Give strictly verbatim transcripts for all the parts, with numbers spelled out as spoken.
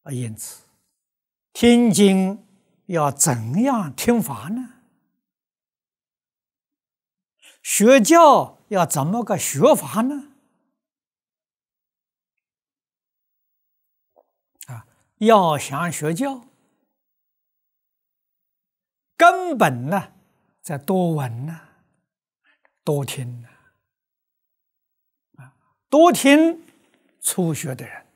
啊，因此听经要怎样听法呢？学教要怎么个学法呢？啊，要想学教，根本呢在多闻呢，多听呢，啊，多听初学的人。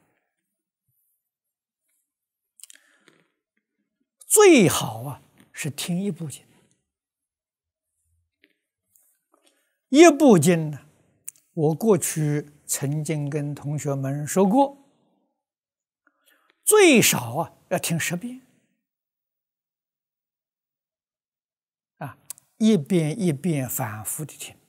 最好啊是听一部经，一部经呢，我过去曾经跟同学们说过，最少啊要听十遍，啊，一遍一遍反复的听，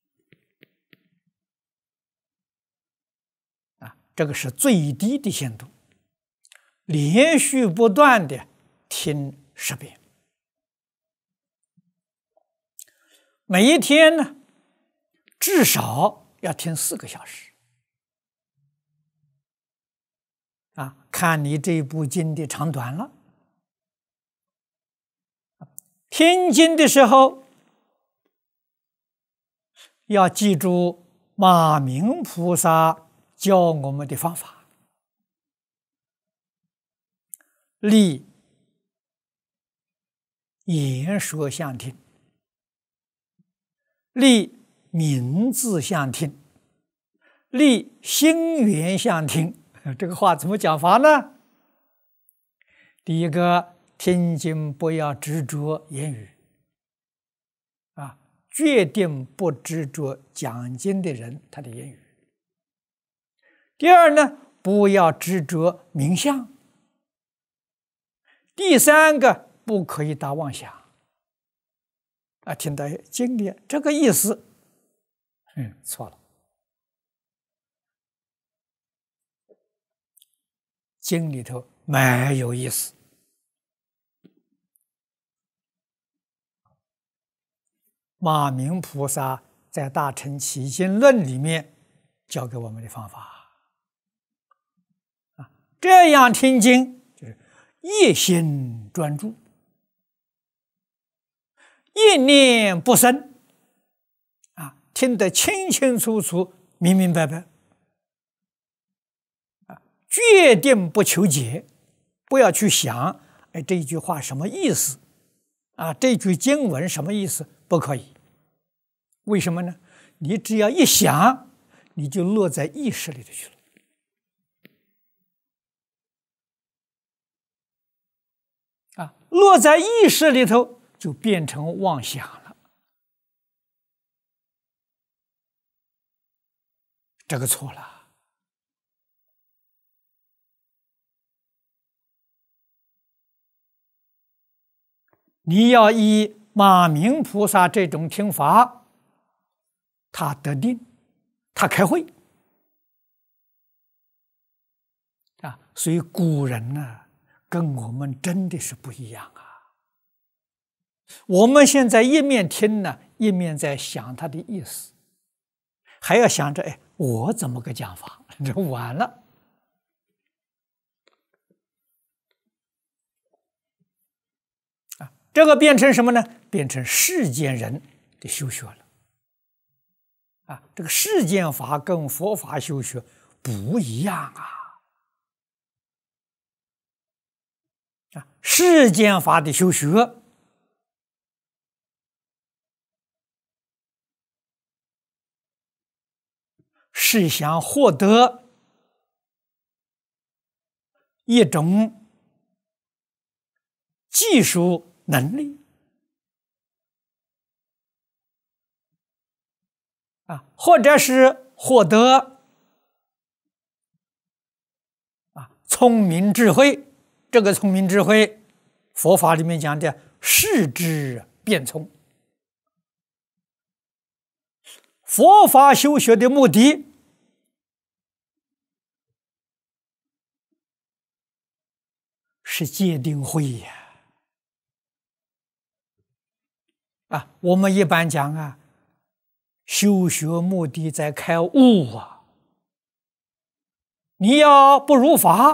啊，这个是最低的限度，连续不断的听十遍，每一天呢，至少要听四个小时，啊，看你这部经的长短了。听经的时候，要记住马明菩萨教我们的方法，立言说相听，立名字相听，立心缘相听。这个话怎么讲法呢？第一个，听经不要执着言语，啊，决定不执着讲经的人他的言语。第二呢，不要执着名相。第三个，不可以打妄想。啊，听到经里这个意思，嗯，错了。经里头没有意思。马明菩萨在《大乘起信论》里面教给我们的方法，啊，这样听经就是一心专注，一念不生，啊，听得清清楚楚、明明白白，啊，决定不求解，不要去想，哎，这一句话什么意思？啊，这句经文什么意思？不可以。为什么呢？你只要一想，你就落在意识里头去了。啊，落在意识里头就变成妄想了，这个错了。你要以马明菩萨这种听法，他得定，他开慧啊，所以古人呢、啊，跟我们真的是不一样啊。我们现在一面听呢，一面在想他的意思，还要想着，哎，我怎么个讲法？这完了。啊，这个变成什么呢？变成世间人的修学了。啊，这个世间法跟佛法修学不一样啊！啊，世间法的修学是想获得一种技术能力。啊，或者是获得啊聪明智慧，这个聪明智慧，佛法里面讲的视之变聪。佛法修学的目的是戒定慧呀。啊，我们一般讲啊。修学目的在开悟啊！你要不如法，